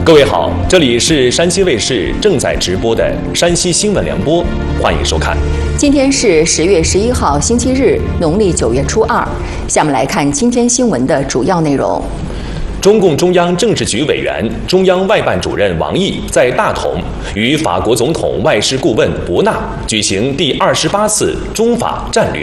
各位好，这里是山西卫视正在直播的山西新闻联播，欢迎收看。 今天是10月11号，星期日，农历9月初2。下面来看今天新闻的主要内容。 中共中央政治局委员、中央外办主任王毅在大同与法国总统外事顾问博纳举行第28次中法战略